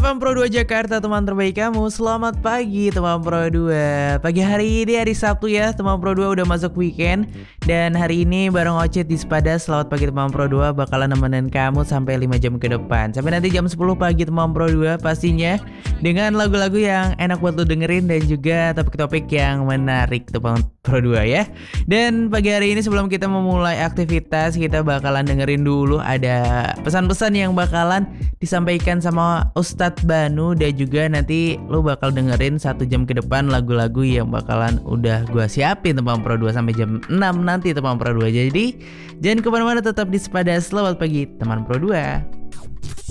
teman Pro 2 Jakarta, teman terbaik kamu. Selamat pagi teman Pro 2. Pagi hari ini hari Sabtu ya, teman Pro 2 udah masuk weekend. Dan hari ini bareng Ocit di Sepada. Selamat pagi teman Pro 2, bakalan nemenin kamu sampai 5 jam ke depan. Sampai nanti jam 10 pagi teman Pro 2 pastinya. Dengan lagu-lagu yang enak buat lo dengerin dan juga topik-topik yang menarik teman Pro 2 ya. Dan pagi hari ini sebelum kita memulai aktivitas, kita bakalan dengerin dulu ada pesan-pesan yang bakalan disampaikan sama Ustadz Banu. Dan juga nanti lo bakal dengerin 1 jam ke depan lagu-lagu yang bakalan udah gua siapin teman Pro 2 sampai jam 6 nanti teman Pro 2. Jadi jangan kemana-mana, tetap di Sepada. Selamat pagi teman Pro 2.